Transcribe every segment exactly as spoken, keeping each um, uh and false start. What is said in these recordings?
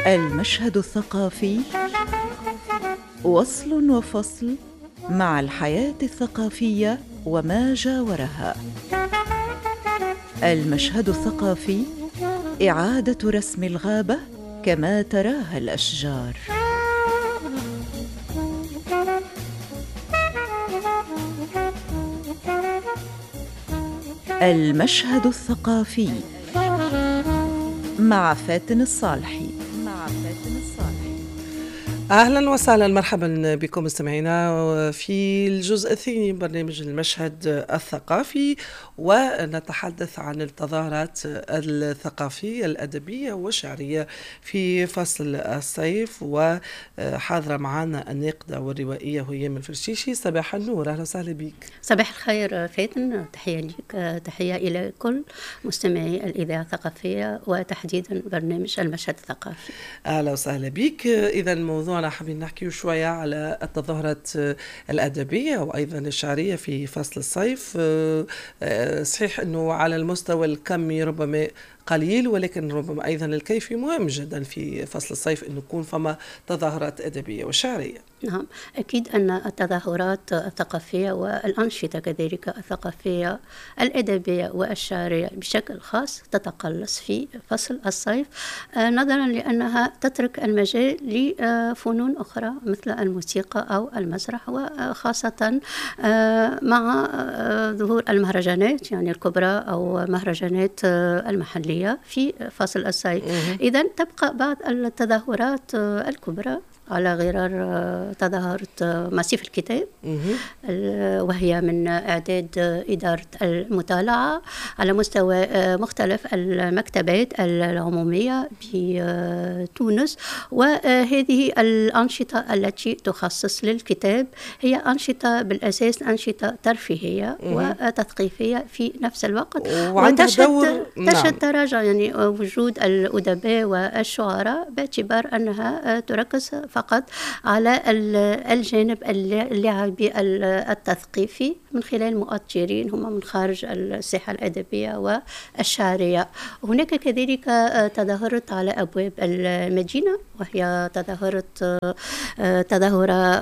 المشهد الثقافي وصل وفصل مع الحياة الثقافية وما جاورها. المشهد الثقافي إعادة رسم الغابة كما تراها الأشجار. المشهد الثقافي مع فاتن الصالحي. مع فاتن الصالحي. أهلا وسهلا، مرحبا بكم مستمعينا في الجزء الثاني من برنامج المشهد الثقافي، ونتحدث عن التظاهرات الثقافية الأدبية والشعرية في فصل الصيف. وحاضرة معنا الناقدة والروائية هيام الفرشيشي. صباح النور، أهلا وسهلا بك. صباح الخير فاتن، تحية لك، تحية إلى كل مستمعي الإذاعة الثقافية وتحديدا برنامج المشهد الثقافي. أهلا وسهلا بك. إذا موضوعنا حابين نحكي شوية على التظاهرات الأدبية وأيضا الشعرية في فصل الصيف. صحيح أنه على المستوى الكمي ربما قليل، ولكن ربما أيضا الكيفي مهم جدا في فصل الصيف أن يكون فما تظاهرات أدبية وشعرية. نعم، أكيد أن التظاهرات الثقافية والأنشطة كذلك الثقافية الأدبية والشعرية بشكل خاص تتقلص في فصل الصيف، نظرا لأنها تترك المجال لفنون أخرى مثل الموسيقى أو المسرح، وخاصة مع ظهور المهرجانات يعني الكبرى أو مهرجانات المحلية في فصل الصيف. إذن تبقى بعض التظاهرات الكبرى على غرار تظاهرة ماسيف الكتاب، وهي من إعداد إدارة المطالعة على مستوى مختلف المكتبات العمومية بتونس. وهذه الأنشطة التي تخصص للكتاب هي أنشطة بالأساس أنشطة ترفيهية وتثقيفية في نفس الوقت، وتشهد تشهد تراجع يعني وجود الأدباء والشعراء، باعتبار أنها تركز فقط على الجانب اللعبي التثقيفي من خلال مؤطرين هم من خارج الساحة الأدبية والشعرية. هناك كذلك تظاهرة على أبواب المدينة، وهي تظاهرة تظاهرة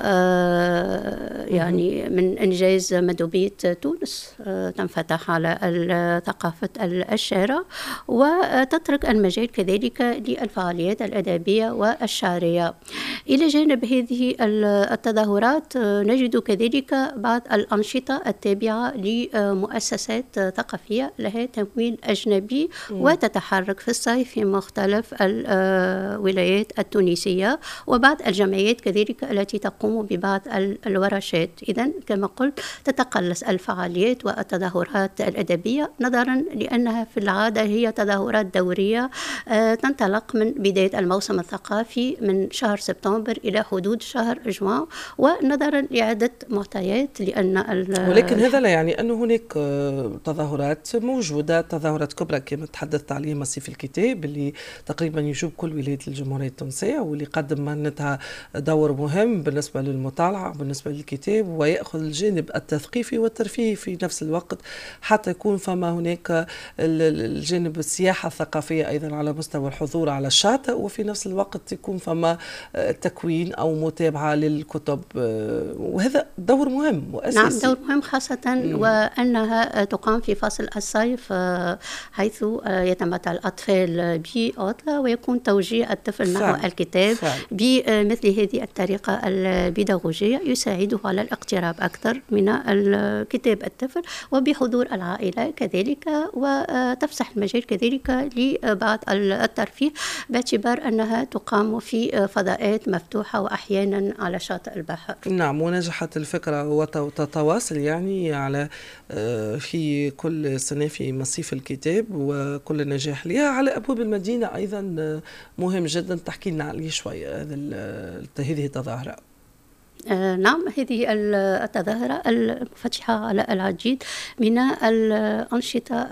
يعني من إنجاز مدوبية تونس تنفتح على ثقافة الشارع، وتترك المجال كذلك للفعاليات الأدبية والشعرية. إلى جانب هذه التظاهرات نجد كذلك بعض الأنشطة التابعة لمؤسسات ثقافية لها تمويل أجنبي وتتحرك في الصيف في مختلف الولايات التونسية، وبعض الجمعيات كذلك التي تقوم ببعض الورشات. إذن كما قلت تتقلص الفعاليات والتظاهرات الأدبية، نظرا لأنها في العادة هي تظاهرات دورية تنطلق من بداية الموسم الثقافي من شهر سبتمبر إلى حدود شهر جوان، ونظرا لعدة معطيات. لأن ولكن هذا لا يعني أن هناك تظاهرات موجودة، تظاهرات كبرى كما تحدثت عليها ماسيف الكتاب اللي تقريبا يجوب كل ولايات الجمهورية التونسية، واللي قدم معناتها دور مهم بالنسبة للمطالعة بالنسبة للكتاب، ويأخذ الجانب التثقيفي والترفيهي في نفس الوقت، حتى يكون فما هناك الجانب السياحة الثقافية أيضا على مستوى الحضور على الشاطئ، وفي نفس الوقت يكون فما تكوين أو متابعة للكتب، وهذا دور مهم وأساسي. نعم، دور مهم خاصة مم. وأنها تقام في فصل الصيف حيث يتمتع الأطفال بعطلة، ويكون توجيه الطفل نحو الكتاب بمثل هذه الطريقة البيداغوجية يساعده على الاقتراب أكثر من الكتاب الطفل، وبحضور العائلة كذلك، وتفسح المجال كذلك لبعض الترفيه باعتبار أنها تقام في فضاءات مفتوحة وأحيانا على شاطئ البحر. نعم، ونجحت الفكرة وتتواصل يعني على في كل سنة في مصيف الكتاب، وكل نجاح لها على أبواب المدينة أيضا مهم جدا. تحكي لنا عليه شوية هذه التظاهرة. آه نعم، هذه التظاهرة المنفتحة على العديد من الأنشطة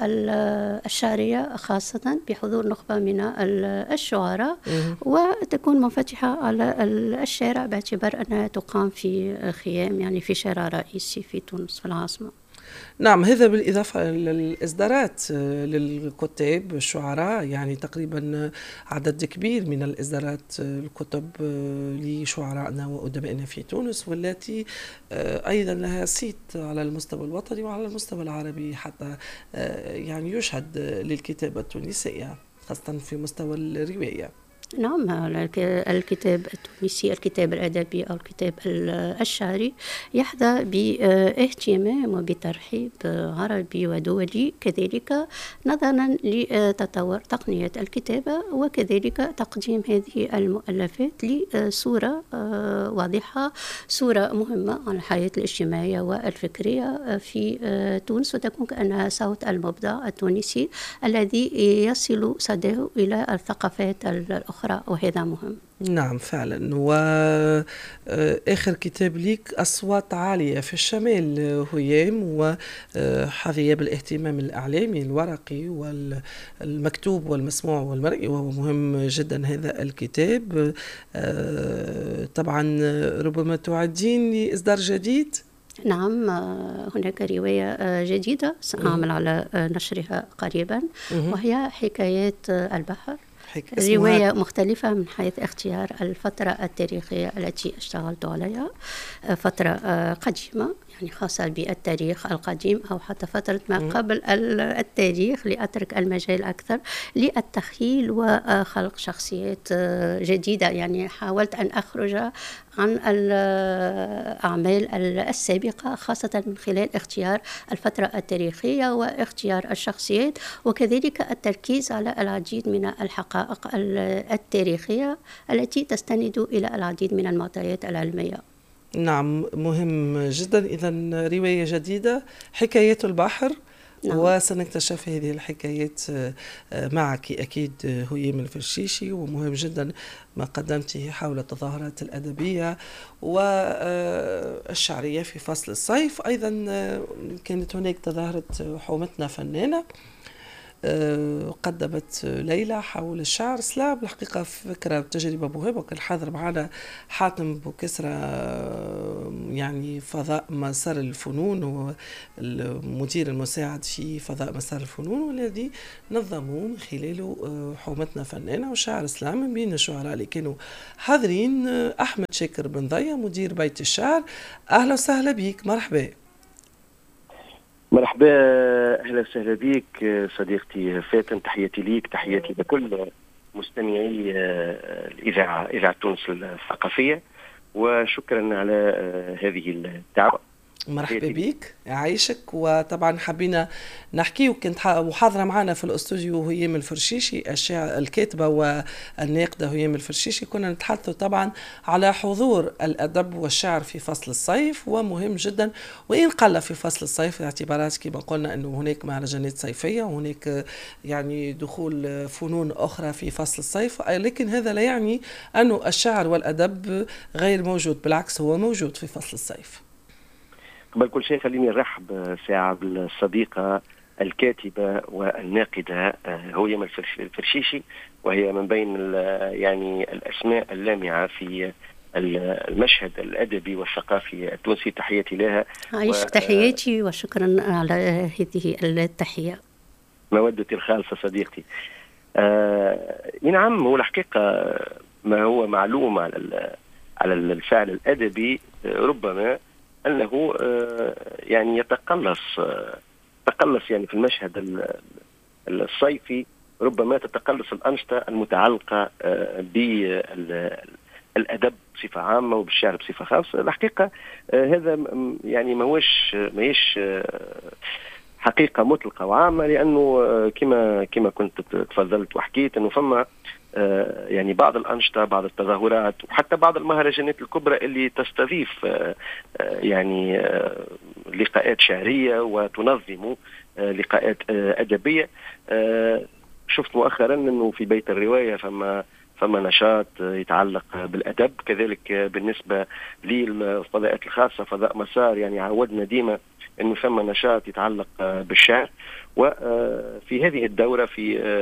الشعرية خاصة بحضور نخبة من الشعراء، وتكون منفتحة على الشارع باعتبار أنها تقام في خيام يعني في شارع رئيسي في تونس في العاصمة. نعم، هذا بالإضافة للإصدارات للكتاب الشعراء، يعني تقريبا عدد كبير من الإصدارات الكتب لشعرائنا وأدبائنا في تونس، والتي أيضا لها صيت على المستوى الوطني وعلى المستوى العربي، حتى يعني يشهد للكتابة التونسية خاصة في مستوى الرواية. نعم، الكتاب التونسي، الكتاب الأدبي أو الكتاب الشعري يحظى باهتمام وبترحيب عربي ودولي، كذلك نظرا لتطور تقنية الكتابة، وكذلك تقديم هذه المؤلفات لصورة واضحة، صورة مهمة عن الحياة الاجتماعية والفكرية في تونس، وتكون كأنها صوت المبدع التونسي الذي يصل صداه إلى الثقافات الأخرى، وهذا مهم. نعم فعلا. وآخر كتاب ليك أصوات عالية في الشمال هيام، وحظي بالاهتمام الإعلامي الورقي والمكتوب والمسموع والمرئي، وهو مهم جدا هذا الكتاب. طبعا ربما تعدين لإصدار جديد. نعم، هناك رواية جديدة سأعمل على نشرها قريبا، وهي حكايات البحر، رواية مختلفة من حيث اختيار الفترة التاريخية التي اشتغلت عليها، فترة قديمة يعني خاصة بالتاريخ القديم أو حتى فترة ما قبل التاريخ، لأترك المجال أكثر للتخيل وخلق شخصيات جديدة. يعني حاولت أن أخرج عن الأعمال السابقة، خاصة من خلال اختيار الفترة التاريخية واختيار الشخصيات، وكذلك التركيز على العديد من الحقائق التاريخية التي تستند إلى العديد من المعطيات العلمية. نعم، مهم جدا. إذن رواية جديدة، حكايات البحر. نعم. وسنكتشف هذه الحكايات معك أكيد هيام الفرشيشي، ومهم جدا ما قدمته حول التظاهرات الأدبية والشعرية في فصل الصيف. أيضا كانت هناك تظاهرة حومتنا فنانة قدمت ليلى حول الشعر سلاب. الحقيقة فكرة وتجربة مهمة، وكان حاضر معنا حاتم بوكسرة، يعني فضاء مسار الفنون والمدير المساعد في فضاء مسار الفنون، والذي نظموا من خلاله حومتنا فنانة وشعر سلام. من بين الشعراء اللي كانوا حاضرين أحمد شاكر بن ضيا مدير بيت الشعر. أهلا وسهلا بك، مرحبا. مرحبا، اهلا وسهلا بك صديقتي فاتن. تحياتي ليك، تحياتي لكل مستمعي الاذاعه اذاعه تونس الثقافيه، وشكرا على هذه الدعوه. مرحبا بك، يعيشك. وطبعا حبينا نحكي، وكنت محاضرة معنا في الاستوديو هيام الفرشيشي الشاعر الكاتبة والناقدة هيام الفرشيشي، كنا نتحدث طبعا على حضور الأدب والشعر في فصل الصيف، ومهم جدا وإن قل في فصل الصيف، اعتبارات كما قلنا أنه هناك مهرجانات صيفية وهناك يعني دخول فنون أخرى في فصل الصيف، لكن هذا لا يعني أنه الشعر والأدب غير موجود، بالعكس هو موجود في فصل الصيف. قبل كل شيء خليني نرحب ساعة بالصديقة الكاتبة والناقدة هيام الفرشيشي، وهي من بين يعني الأسماء اللامعة في المشهد الأدبي والثقافي التونسي. تحياتي لها. عايشك، تحياتي وشكرا على هذه التحية. مودتي الخالصة صديقتي. آه نعم، هو الحقيقة ما هو معلوم على على الفعل الأدبي ربما أنه يعني يتقلص تقلص يعني في المشهد الصيفي، ربما تتقلص الأنشطة المتعلقة بالأدب بصفة عامة وبالشعر بصفة خاصة. الحقيقة هذا يعني ما هوش ما هيش حقيقة مطلقة وعامة، لأنه كما كما كنت تفضلت وحكيت أنه فما يعني بعض الأنشطة، بعض التظاهرات، وحتى بعض المهرجانات الكبرى اللي تستضيف يعني لقاءات شعرية وتنظم لقاءات أدبية. شفت مؤخرا أنه في بيت الرواية فما فما نشاط يتعلق بالأدب، كذلك بالنسبة للفضاءات الخاصة فضاء مسار، يعني عودنا ديما أنه ثم نشاط يتعلق بالشعر. وفي هذه الدورة في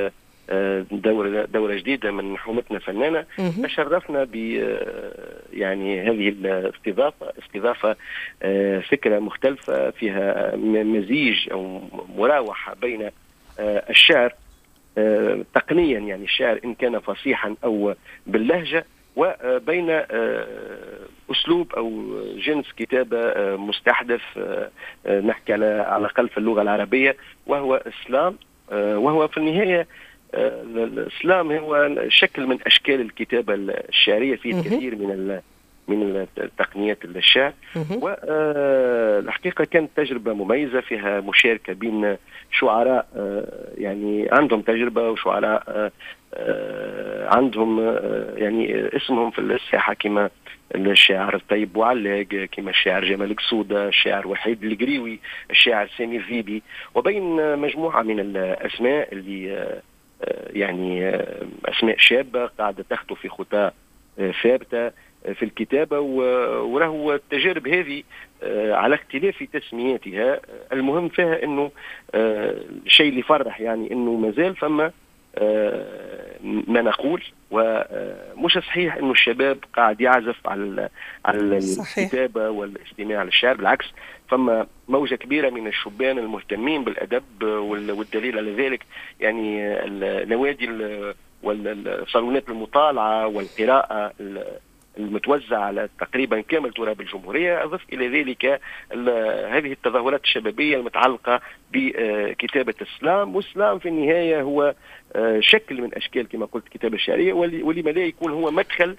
دورة دورة جديدة من حومتنا فنانة. تشرفنا ب يعني هذه الاستضافة استضافة فكرة مختلفة فيها مزيج أو مراوحة بين الشعر تقنيا، يعني الشعر إن كان فصيحا أو باللهجة، وبين أسلوب أو جنس كتابة مستحدث نحكي على على الأقل في اللغة العربية، وهو إسلام. وهو في النهاية الإسلام هو شكل من أشكال الكتابة الشعرية، فيه الكثير من من التقنيات الشعر. والحقيقة كانت تجربة مميزة فيها مشاركة بين شعراء يعني عندهم تجربة وشعراء عندهم يعني اسمهم في الساحة، كما الشاعر الطيب بوعلاق، كما الشاعر جمال قصودة، الشاعر وحيد القريوي، الشاعر سامي الذيبي، وبين مجموعة من الأسماء اللي يعني أسماء شابة قاعدة تخطو في خطى ثابتة في الكتابة. وله التجارب هذه على اختلاف تسمياتها، المهم فيها أنه الشيء اللي فرح يعني أنه مازال فما ما نقول، ومش صحيح انه الشباب قاعد يعزف على على الكتابه والاستماع للشعر. بالعكس، فما موجه كبيره من الشبان المهتمين بالادب، والدليل على ذلك يعني النوادي والصالونات المطالعه والقراءه المتوزع على تقريبا كامل تراب الجمهورية. أضف إلى ذلك هذه التظاهرات الشبابية المتعلقة بكتابة الإسلام. والإسلام في النهاية هو شكل من أشكال كما قلت الكتابة الشعرية، ولما لا يكون هو مدخل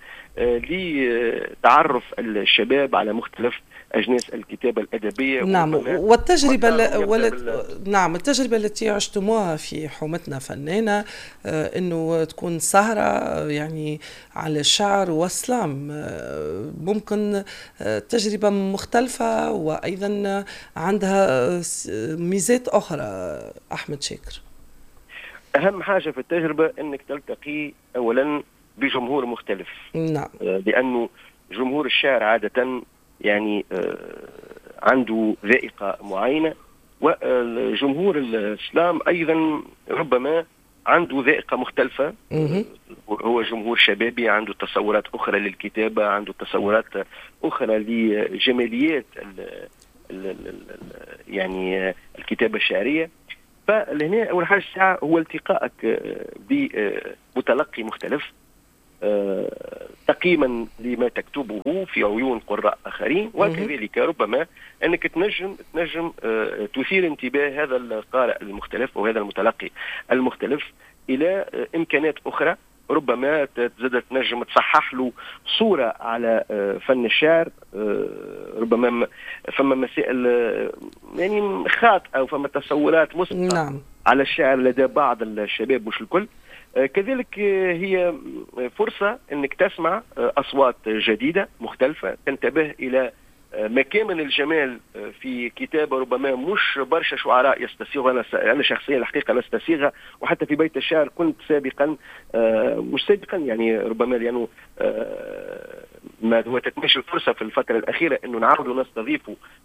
لتعرف الشباب على مختلف أجناس الكتابة الأدبية. نعم، والتجربة ل... ولت... نعم التجربة التي عشتموها في حومتنا فنانة أنه تكون سهرة يعني على الشعر والإسلام، ممكن تجربة مختلفة وأيضا عندها ميزات أخرى. أحمد شاكر، أهم حاجة في التجربة أنك تلتقي أولا بجمهور مختلف. نعم، لأنه جمهور الشعر عادة يعني عنده ذائقة معينة، وجمهور الإسلام أيضا ربما عنده ذائقة مختلفة. هو جمهور شبابي عنده تصورات أخرى للكتابة، عنده تصورات أخرى لجماليات يعني الكتابة الشعرية. فلهنا أول حاجة الساعة هو التقائك بمتلقي مختلف، تقييما لما تكتبه في عيون قراء آخرين، وكذلك ربما أنك تنجم تنجم تثير انتباه هذا القارئ المختلف وهذا المتلقي المختلف إلى إمكانات أخرى، ربما تزدد تنجم تصحح له صورة على فن الشعر. ربما فما مسائل يعني خاطئة وفما تصورات مسبقة نعم. على الشعر لدى بعض الشباب مش الكل. كذلك هي فرصة أنك تسمع أصوات جديدة مختلفة، تنتبه إلى مكامن الجمال في كتابة ربما مش برشا شعراء يستسيغها. أنا شخصيا الحقيقة نستسيغها، وحتى في بيت الشعر كنت سابقا مش سابقا يعني ربما لأنه ما هو تتمشي الفرصة في الفترة الأخيرة أنه نعود ونستضيف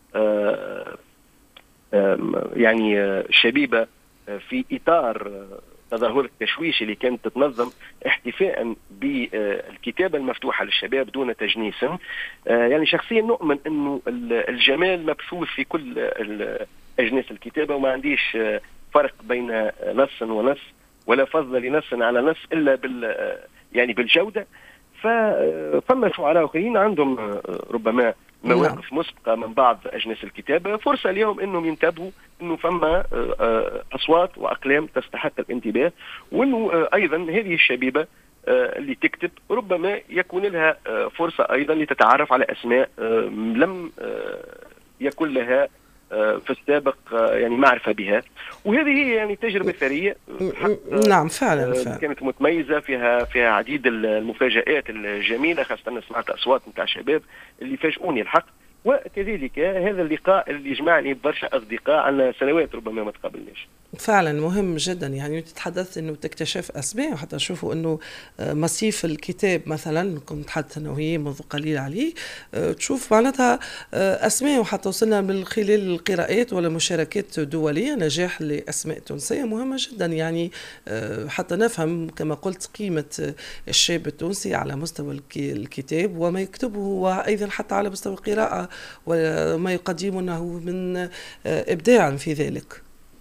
يعني شبيبة في إطار تظاهرة التشويش اللي كانت تتنظم احتفاء بالكتابة المفتوحة للشباب دون تجنيس. يعني شخصيا نؤمن أنه الجمال مبثوث في كل أجناس الكتابة، وما عنديش فرق بين نص ونص ولا فضل لنص على نص إلا بال يعني بالجودة. فما شعراء آخرين عندهم ربما مواقف مسبقة من بعض أجناس الكتابة، فرصة اليوم أنهم ينتبهوا أنه فما أصوات وأقلام تستحق الانتباه، وأنه أيضا هذه الشبيبة اللي تكتب ربما يكون لها فرصة أيضا لتتعرف على أسماء لم يكن لها في السابق يعني معرفة بها. وهذه هي يعني تجربة ثرية. نعم فعلا, فعلا كانت متميزة، فيها فيها عديد المفاجآت الجميلة، خاصة أنا سمعت أصوات متاع شباب اللي فاجئوني الحق. وكذلك هذا اللقاء اللي جمعني ببرشا أصدقاء عنا سنوات ربما ما تقابلناش. فعلا مهم جدا. يعني تتحدث انه تكتشف اسماء، وحتى نشوفوا انه مصيف الكتاب مثلا كنت نتحدث انا وهي منذ قليل عليه، تشوف معناتها اسماء، وحتى وصلنا من خلال القراءات ولا مشاركات دوليه نجاح لاسماء تونسيه مهمه جدا. يعني حتى نفهم كما قلت قيمه الشاب التونسي على مستوى الكتاب وما يكتبه، وايضا حتى على مستوى القراءه وما يقدمونه من ابداع في ذلك.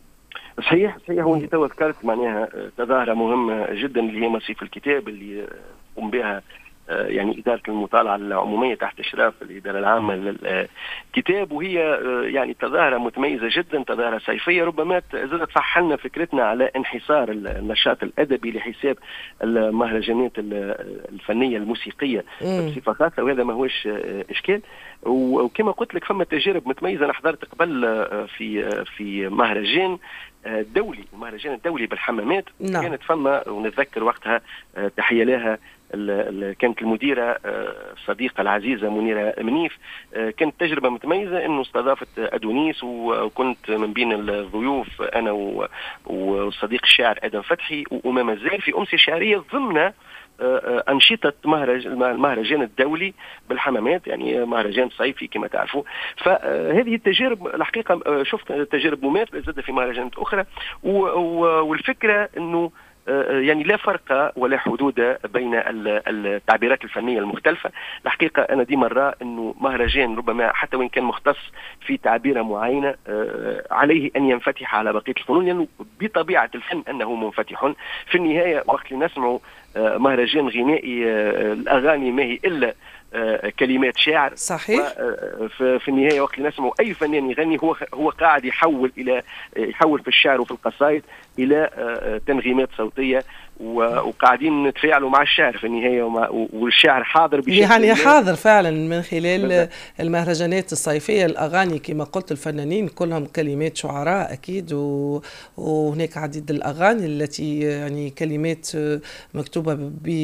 صحيح صحيح. وانت تو ذكرت معناها تظاهره مهمه جدا اللي هي مصيف الكتاب اللي قم بها يعني إدارة المطالعة العمومية تحت إشراف الإدارة العامة للكتاب، وهي يعني تظاهرة متميزة جدا، تظاهرة صيفية ربما زادت صح لنا فكرتنا على انحسار النشاط الأدبي لحساب المهرجانات الفنية الموسيقية بصفة خاصة، وهذا ما هوش إشكال. وكما قلت لك فما تجارب متميزة. أنا حضرت قبل في في مهرجان دولي، المهرجان الدولي بالحمامات. نعم. كانت فما ونتذكر وقتها تحية لها كانت المديرة الصديقة العزيزة منيرة منيف. كانت تجربة متميزة انه استضافت ادونيس، وكنت من بين الضيوف انا والصديق الشاعر ادم فتحي وامام الزير في امسية شعرية ضمن أنشطة مهرج المهرجان الدولي بالحمامات، يعني مهرجان صيفي كما تعرفوا. فهذه التجارب الحقيقة شفت تجارب مماثلة زادة في مهرجانات أخرى، والفكرة أنه يعني لا فرق ولا حدود بين التعبيرات الفنية المختلفة. الحقيقة أنا ديما نرى أنه مهرجان ربما حتى وإن كان مختص في تعبيرة معينة عليه أن ينفتح على بقية الفنون، لأنه يعني بطبيعة الفن أنه منفتح. في النهاية وقت اللي نسمع مهرجان غنائي الأغاني ما هي إلا كلمات شاعر. صحيح. في النهايه وقت نسمع اي فنان يغني هو هو قاعد يحول الى يحول في الشعر وفي القصائد الى تنغيمات صوتيه، وقاعدين نتفاعلوا مع الشعر في النهايه، والشعر حاضر بشكل يعني حاضر فعلا من خلال المهرجانات الصيفيه. الاغاني كما قلت الفنانين كلهم كلمات شعراء اكيد، وهناك عديد الاغاني التي يعني كلمات مكتوبه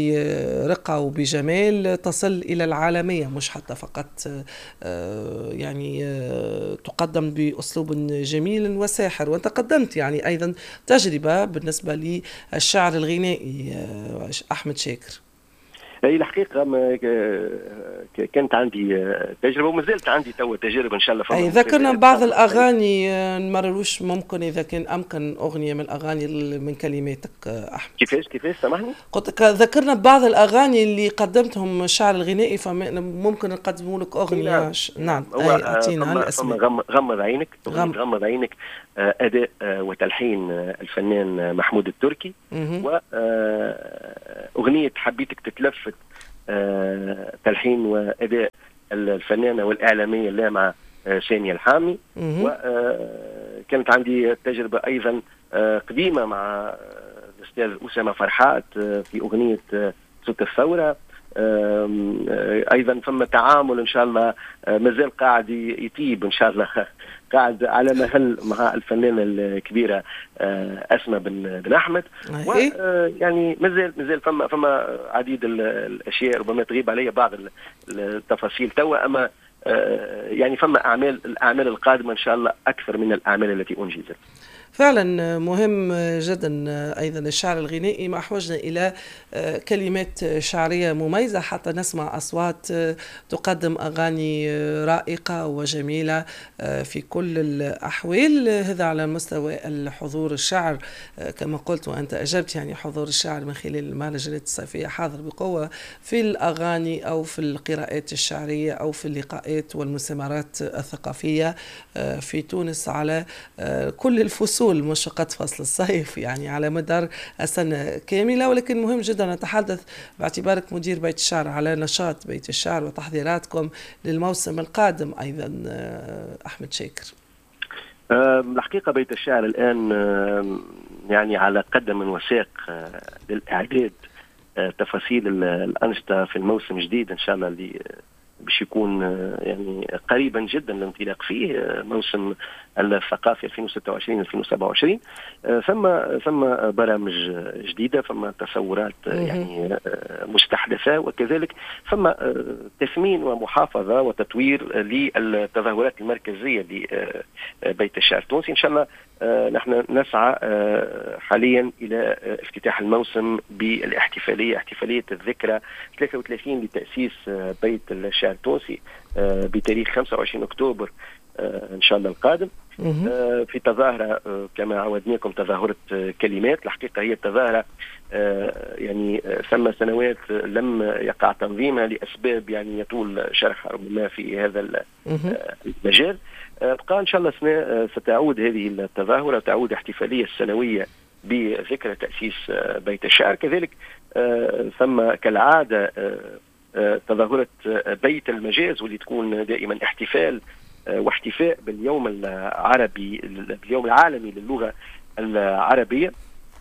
برقه وبجمال تصل الى العالميه، مش حتى فقط يعني تقدم باسلوب جميل وساحر. وانت قدمت يعني ايضا تجربه بالنسبه للشعر الغنائي أحمد شاكر. هي الحقيقة ما كانت عندي تجربة وما زالت عندي تو تجربة إن شاء الله. أي ذكرنا بعض الأغاني نمرروش، ممكن إذا كان أمكن أغنية من الأغاني من كلماتك أحمد. كيفاش كيفاش سامحني؟ قلت لك ذكرنا بعض الأغاني اللي قدمتهم الشعر الغنائي، فممكن نقدموا لك أغنية. نعم. أي أعطينا الأسماء. غمض عينك. غم. غمض عينك أداء وتلحين الفنان محمود التركي، وأغنية حبيتك تتلفت تلحين وأداء الفنانة والإعلامية اللامعة سامية الحامي. وكانت عندي تجربة أيضا قديمة مع الأستاذ أسامة فرحات في أغنية صوت الثورة. أيضا ثم تعامل إن شاء الله مازال قاعد يطيب إن شاء الله، قاعد على مهل مع الفنانة الكبيرة أسماء بن بن أحمد. ويعني مازال مازال فما فما عديد الأشياء ربما تغيب علي بعض التفاصيل توا، أما يعني فما أعمال الأعمال القادمة إن شاء الله أكثر من الأعمال التي أنجزت. فعلا مهم جدا أيضا الشعر الغنائي، ما أحوجنا إلى كلمات شعرية مميزة حتى نسمع أصوات تقدم أغاني رائقة وجميلة في كل الأحوال. هذا على مستوى الحضور الشعر كما قلت وأنت أجبت، يعني حضور الشعر من خلال المهرجانات الصيفية حاضر بقوة في الأغاني أو في القراءات الشعرية أو في اللقاءات والمؤتمرات الثقافية في تونس على كل الفصول، مش فقط فصل الصيف، يعني على مدار السنة كاملة. ولكن مهم جدا نتحدث باعتبارك مدير بيت الشعر على نشاط بيت الشعر وتحضيراتكم للموسم القادم أيضا أحمد شاكر. الحقيقة بيت الشعر الآن يعني على قدم وساق للإعداد تفاصيل الأنشطة في الموسم الجديد إن شاء الله اللي باش يكون يعني قريبا جدا الانطلاق فيه، موسم الثقافي ألفين وستة وعشرين ألفين وسبعة وعشرين. ثم ثم برامج جديده، ثم تصورات يعني مستحدثه، وكذلك ثم تثمين ومحافظه وتطوير للتظاهرات المركزيه لبيت الشعر التونسي. ان شاء الله نحن نسعى حاليا إلى افتتاح الموسم بالاحتفالية، احتفالية الذكرى ثلاثة وثلاثين لتأسيس بيت الشعر التونسي بتاريخ خمسة وعشرين أكتوبر إن شاء الله القادم، في تظاهرة كما عودناكم تظاهرة كلمات. الحقيقة هي التظاهرة يعني ثم سنوات لم يقع تنظيمها لأسباب يعني يطول شرحها ربما في هذا المجال. بقى إن شاء الله سنة ستعود هذه التظاهرة، تعود احتفالية السنوية بذكرى تأسيس بيت الشعر. كذلك ثم كالعادة تظاهرة بيت المجاز، واللي تكون دائما احتفال واحتفاء باليوم العربي، باليوم العالمي للغة العربية.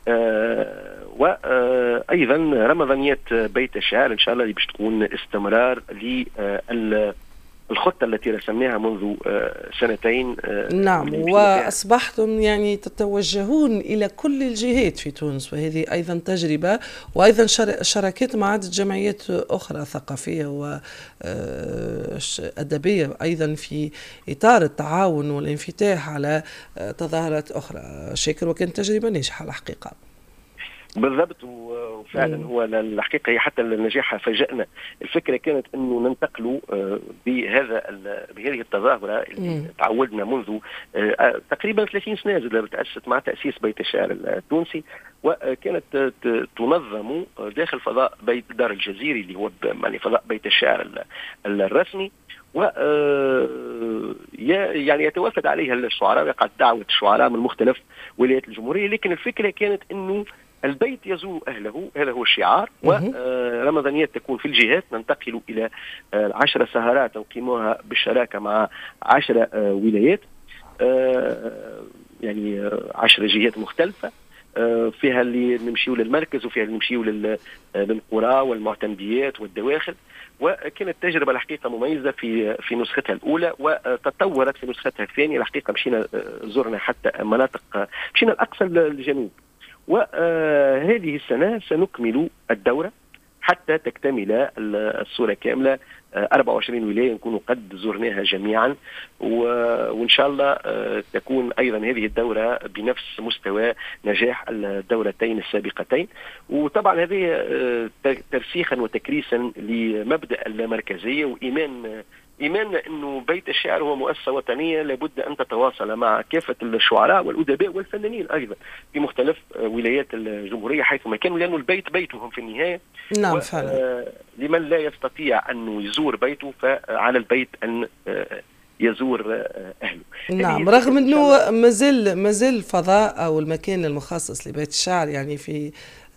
وأيضا رمضانية بيت الشعر إن شاء الله اللي باش تكون استمرار لل الخطة التي رسمناها منذ سنتين. نعم، وأصبحتم يعني تتوجهون إلى كل الجهات في تونس، وهذه أيضا تجربة، وأيضا شراكات مع عدة جمعيات أخرى ثقافية وأدبية أيضا في إطار التعاون والانفتاح على تظاهرات أخرى. شاكر، وكانت تجربة ناجحة الحقيقة. بالضبط، وفعلا هو الحقيقه هي حتى النجاح فاجأنا. الفكره كانت انه ننتقلوا بهذا بهذه التظاهره اللي تعودنا منذ تقريبا ثلاثين سنه تأسست مع تاسيس بيت الشعر التونسي، وكانت تنظم داخل فضاء بيت دار الجزيري اللي هو يعني فضاء بيت الشعر الرسمي، و يعني يتوافد عليها الشعراء، وقعت دعوه الشعراء من مختلف ولايات الجمهوريه. لكن الفكره كانت انه البيت يزور أهله، هذا هو الشعار. ورمضانيات تكون في الجهات، ننتقل إلى عشر سهرات نقيموها بالشراكة مع عشر ولايات، يعني عشر جهات مختلفة، فيها اللي نمشيو للمركز وفيها اللي نمشيو للقرى والمعتمديات والدواخل. وكانت تجربة الحقيقة مميزة في في نسختها الأولى، وتطورت في نسختها الثانية. الحقيقة مشينا زرنا حتى مناطق، مشينا الأقصى الجنوب. وهذه السنة سنكمل الدورة حتى تكتمل الصورة كاملة. أربعة وعشرين ولاية نكون قد زرناها جميعا، وإن شاء الله تكون أيضا هذه الدورة بنفس مستوى نجاح الدورتين السابقتين. وطبعا هذه ترسيخا وتكريسا لمبدأ اللامركزية، وإيمان إيماننا أنه بيت الشعر هو مؤسسة وطنية لابد أن تتواصل مع كافة الشعراء والأدباء والفنانين أيضا في مختلف ولايات الجمهورية حيثما كانوا، لأنه البيت بيتهم في النهاية. نعم فعلا. لمن لا يستطيع أنه يزور بيته فعلى البيت أن يزور أهله. نعم، رغم أنه مازال مازال الفضاء أو المكان المخصص لبيت الشعر يعني في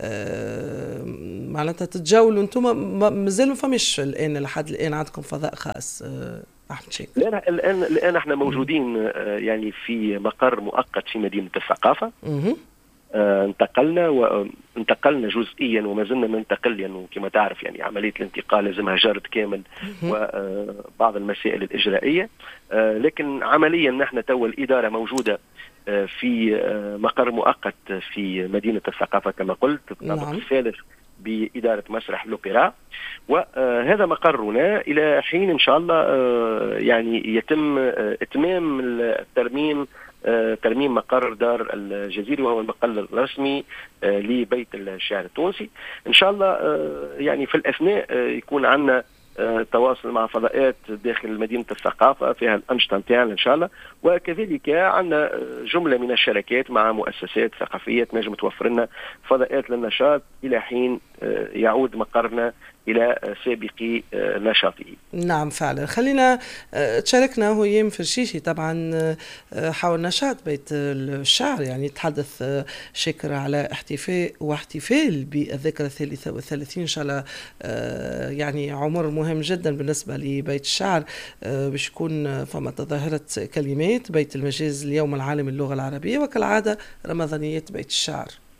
آه معناتها تتجولوا انتم، مازال ما فماش الان لحد الان عندكم فضاء خاص. آه احمد شاكر، لا الان الان احنا موجودين آه يعني في مقر مؤقت في مدينه الثقافه. آه انتقلنا وانتقلنا جزئيا وما زلنا ننتقل، لانه يعني كما تعرف يعني عمليه الانتقال لازمها جرد كامل وبعض المسائل الاجرائيه. آه لكن عمليا نحن تو الاداره موجوده في مقر مؤقت في مدينة الثقافة كما قلت، الطابق الثالث بإدارة مسرح لوبيرا. وهذا مقرنا إلى حين إن شاء الله يعني يتم إتمام الترميم، ترميم مقر دار الجزيري وهو المقر الرسمي لبيت الشعر التونسي. إن شاء الله يعني في الأثناء يكون عندنا تواصل مع فضاءات داخل مدينة الثقافة فيها الأنشطة نتاعنا إن شاء الله، وكذلك عندنا جملة من الشراكات مع مؤسسات ثقافية تنجم توفر لنا فضاءات للنشاط إلى حين يعود مقرنا إلى سابق نشاطه. نعم فعلا. خلينا تشاركنا هيام فرشيشي طبعا حول نشاط بيت الشعر، يعني تحدث شكر على احتفاء واحتفال بالذكرى الثالثة والثلاثين إن شاء الله، يعني عمر مهم جدا بالنسبة لبيت الشعر. باش يكون فما تظاهرة كلمات بيت المجاز اليوم العالمي للغة العربية، وكالعادة رمضانية بيت الشعر.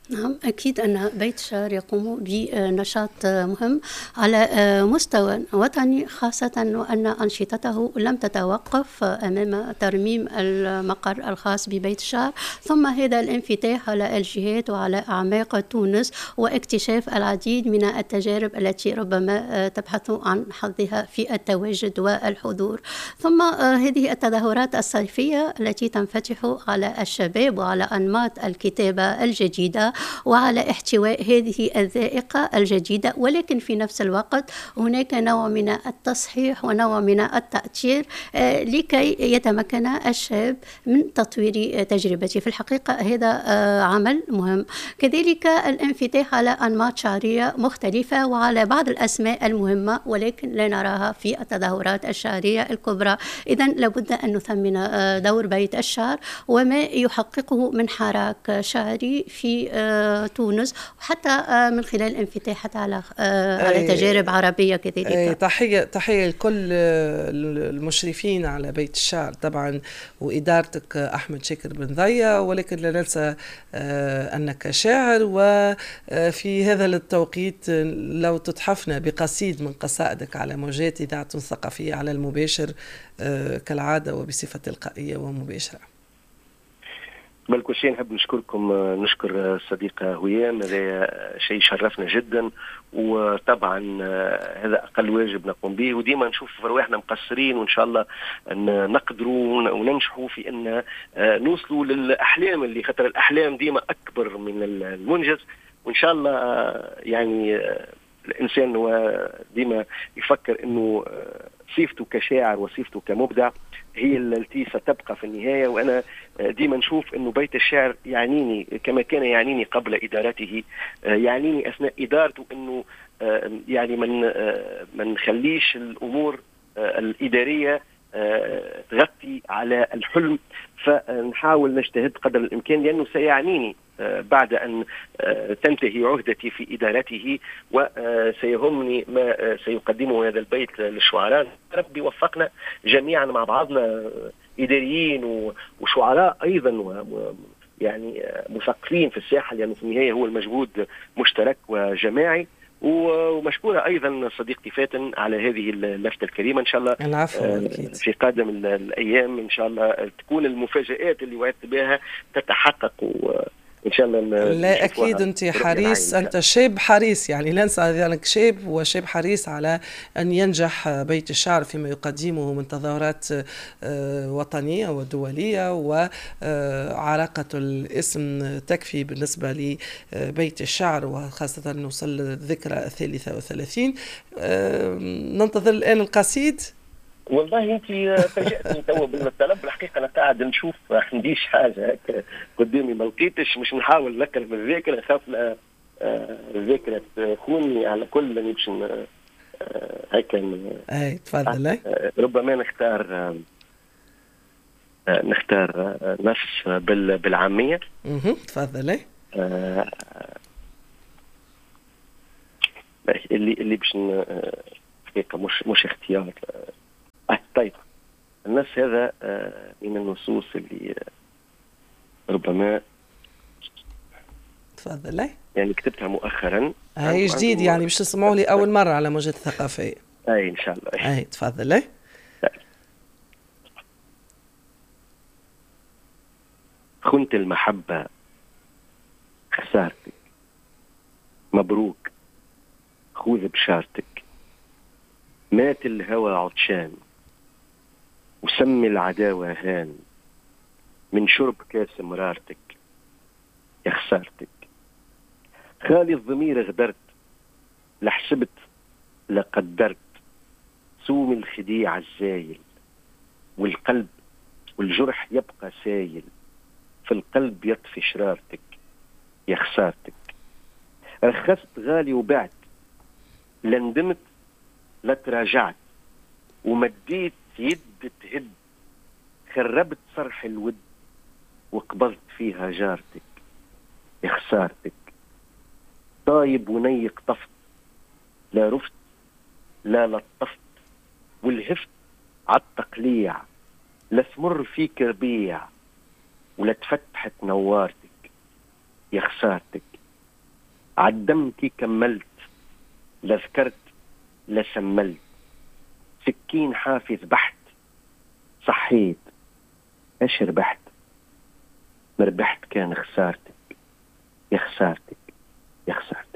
نعم، أكيد أن بيت الشعر يقوم بنشاط مهم على مستوى وطني، خاصة وأن أنشطته لم تتوقف أمام ترميم المقر الخاص ببيت الشعر، ثم هذا الانفتاح على الجهات وعلى أعماق تونس واكتشاف العديد من التجارب التي ربما تبحث عن حظها في التواجد والحضور، ثم هذه التظاهرات الصيفية التي تنفتح على الشباب وعلى أنماط الكتابة الجديدة وعلى احتواء هذه الذائقة الجديدة، ولكن في نفس الوقت هناك نوع من التصحيح ونوع من التأثير لكي يتمكن الشاب من تطوير تجربته. في الحقيقة هذا عمل مهم. كذلك الانفتاح على أنماط شعرية مختلفة وعلى بعض الأسماء المهمة ولكن لا نراها في التظاهرات الشعرية الكبرى. إذن لابد أن نثمن دور بيت الشعر وما يحققه من حراك شعري في تونس، وحتى من خلال الانفتاح حتى على على تجارب عربية كذلك. تحية تحية لكل المشرفين على بيت الشعر طبعا وإدارتك أحمد شاكر بن ضيا، ولكن لا ننسى أنك شاعر، وفي هذا التوقيت لو تتحفنا بقصيد من قصائدك على موجات إذاعة ثقافية على المباشر كالعادة وبصفة تلقائية ومباشرة. قبل كل شيء نحب نشكركم، نشكر الصديقة هيام، هذا شيء شرفنا جدا، وطبعا هذا أقل واجب نقوم به، وديما نشوف رواحنا مقصرين وإن شاء الله نقدروا وننجحوا في أن نوصلوا للأحلام اللي خطر الأحلام ديما أكبر من المنجز، وإن شاء الله يعني الإنسان هو ديما يفكر أنه صفته كشاعر وصفته كمبدع هي التي ستبقى في النهاية. وأنا ديما نشوف أنه بيت الشعر يعنيني كما كان يعنيني قبل إدارته، يعنيني أثناء إدارته، أنه يعني من ما نخليش الأمور الإدارية تغطي على الحلم، فنحاول نجتهد قدر الإمكان لأنه سيعنيني بعد أن تنتهي عهدتي في إدارته، وسيهمني ما سيقدمه هذا البيت للشعراء. ربي وفقنا جميعا مع بعضنا إداريين وشعراء أيضا يعني مثقفين في الساحة، لأنه في النهاية هو المجهود مشترك وجماعي. ومشكورة أيضا صديقتي فاتن على هذه اللفتة الكريمة. إن شاء الله العفو. في قادم الأيام إن شاء الله تكون المفاجآت اللي وعدت بها تتحقق، وإن شاء الله لا أكيد أنت حريص، أنت شاب حريص، يعني لا ننسى ذلك، شاب وشاب حريص على أن ينجح بيت الشعر فيما يقدمه من تظاهرات وطنية ودولية، وعلاقة الاسم تكفي بالنسبة لبيت الشعر، وخاصة نوصل للذكرى الثالثة والثلاثين. ننتظر الآن القصيد. والله انت فاجأتني توا بالطلب، بالحقيقه انا قاعد نشوف عنديش حاجه قدامي ما لقيتش، مش نحاول نكرم الذاكره، نخاف الذاكره تخوني، على كل باش هيك. اي تفضل. ربما نختار نختار نص بالعاميه. اها تفضل. اللي اللي باش حقيقه مش مش اختيار. طيب النص هذا من النصوص اللي ربما تفضل يعني كتبتها مؤخرا، هاي جديد يعني باش تسمعوا لي اول مره على موجات الثقافيه. اي ان شاء الله. اي تفضل. خنت المحبه خسارتك، مبروك خذ بشارتك، مات الهوى عطشان وسمي العداوة هان، من شرب كاس مرارتك يا خسارتك. خالي الضمير غدرت، لحسبت لقدرت، سوم الخديع الزايل، والقلب والجرح يبقى سايل، في القلب يطفي شرارتك يا خسارتك. رخصت غالي وبعت، لندمت لا تراجعت، ومديت يد تهد، خربت صرح الود وقبضت فيها جارتك يا خسارتك. طايب ونيق طفت، لا رفت لا لطفت، والهفت عالتقليع، لا تمر فيك ربيع، ولا تفتحت نوارتك يا خسارتك. عدمتي كملت، لا ذكرت لا سملت، سكين حافي ذبحت، صحيت ايش ربحت، مربحت كان خسارتك، يا خسارتك يا خسارتك.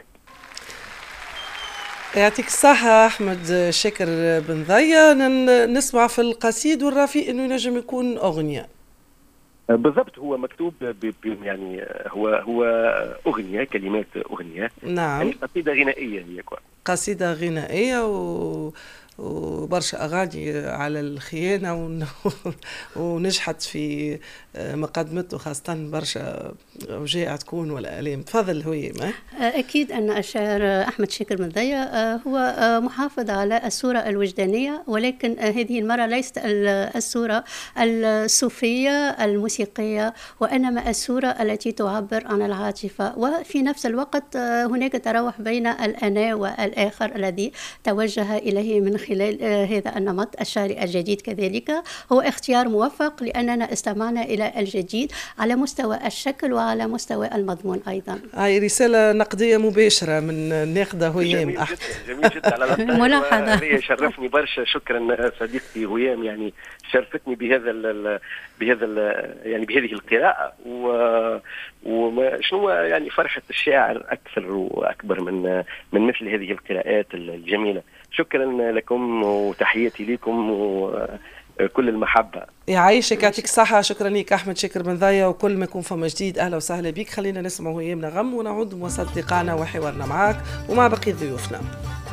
يعطيك الصحة أحمد شاكر بن ضيا. نسمع في القصيد والرافي أنه ينجم يكون أغنية. بالضبط، هو مكتوب ب يعني هو هو أغنية، كلمات أغنية. نعم. يعني قصيدة غنائية هي كوا. قصيدة غنائية و... وبرشا أغاني على الخيانة ونجحت في مقدمته، خاصة برشا وجائع تكون والآلام. تفضل هويم. أكيد أن الشاعر أحمد شاكر بن ضيا هو محافظ على الصورة الوجدانية، ولكن هذه المرة ليست الصورة الصوفية الموسيقية، وإنما الصورة التي تعبر عن العاطفة، وفي نفس الوقت هناك تراوح بين الأنا والآخر الذي توجه إليه من خلال هذا النمط الشعري الجديد. كذلك هو اختيار موفق لأننا استمعنا إلى الجديد على مستوى الشكل وعلى مستوى المضمون أيضا. هاي رسالة نقدية مباشرة من الناقدة هيام. جميل جدا، جميل جدا على ملاحظة. شرفني برشا، شكرا صديقتي هيام، يعني شرفتني بهذا ال بهذا ال يعني بهذه القراءة، و وشنو يعني فرحة الشاعر أكثر وأكبر من من مثل هذه القراءات الجميلة. شكرا لكم وتحياتي لكم وكل المحبة. يعيشك، يعطيك الصحة. شكرا لك أحمد شاكر بن ضيا، وكل ما يكون فما جديد أهلا وسهلا بك. خلينا نسمع هيام نغم ونعود مواصلة لقاءنا وحوارنا معك ومع بقية ضيوفنا.